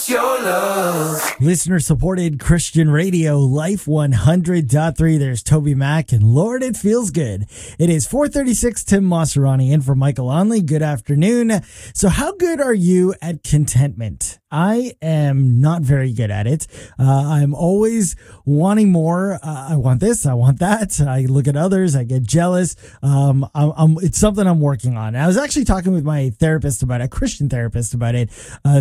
Your love. Listener supported Christian radio, Life 100.3. There's Toby Mac, and Lord, it feels good. It is 4:36. Tim Maserani in for Michael Onley. Good afternoon. So how good are you at contentment? I am not very good at it. I'm always wanting more. I want this. I want that. I look at others. I get jealous. It's something I'm working on. I was actually talking with my therapist about it, a Christian therapist about it,